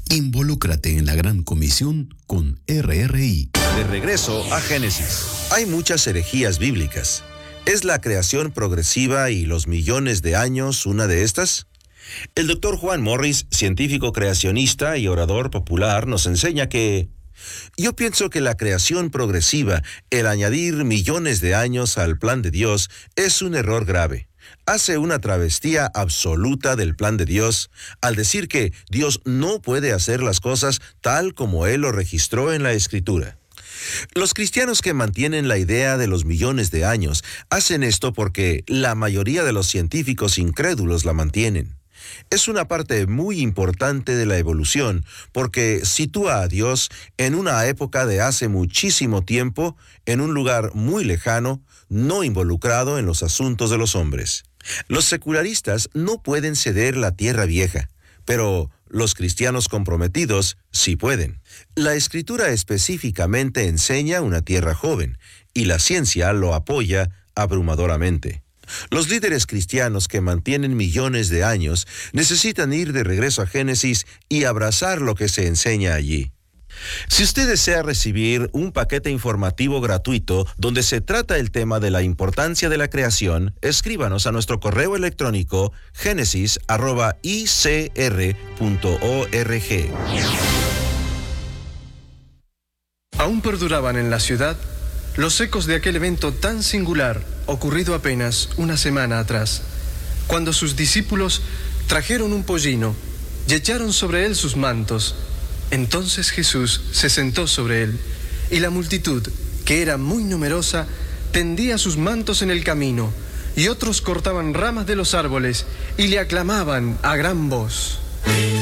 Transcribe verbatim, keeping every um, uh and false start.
Involúcrate en la gran comisión con R R I. De regreso a Génesis. Hay muchas herejías bíblicas. ¿Es la creación progresiva y los millones de años una de estas? El doctor Juan Morris, científico creacionista y orador popular, nos enseña que yo pienso que la creación progresiva, el añadir millones de años al plan de Dios, es un error grave. Hace una travestía absoluta del plan de Dios al decir que Dios no puede hacer las cosas tal como Él lo registró en la Escritura. Los cristianos que mantienen la idea de los millones de años hacen esto porque la mayoría de los científicos incrédulos la mantienen. Es una parte muy importante de la evolución porque sitúa a Dios en una época de hace muchísimo tiempo, en un lugar muy lejano, no involucrado en los asuntos de los hombres. Los secularistas no pueden ceder la tierra vieja, pero los cristianos comprometidos sí pueden. La Escritura específicamente enseña una tierra joven, y la ciencia lo apoya abrumadoramente. Los líderes cristianos que mantienen millones de años necesitan ir de regreso a Génesis y abrazar lo que se enseña allí. Si usted desea recibir un paquete informativo gratuito donde se trata el tema de la importancia de la creación, escríbanos a nuestro correo electrónico génesis arroba i c r punto org. Aún perduraban en la ciudad los ecos de aquel evento tan singular ocurrido apenas una semana atrás, cuando sus discípulos trajeron un pollino y echaron sobre él sus mantos. Entonces Jesús se sentó sobre él, y la multitud, que era muy numerosa, tendía sus mantos en el camino, y otros cortaban ramas de los árboles y le aclamaban a gran voz.